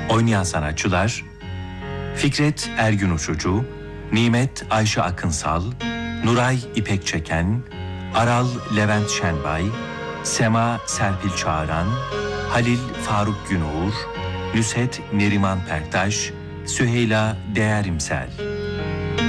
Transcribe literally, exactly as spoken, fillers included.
Oynayan sanatçılar: Fikret Ergün Uçucu, Nimet Ayşe Akınsal, Nuray İpek Çeken, Aral Levent Şenbay, Sema Serpil Çağıran, Halil Faruk Günur, Nusret Neriman Perktaş, Süheyla Değerimsel.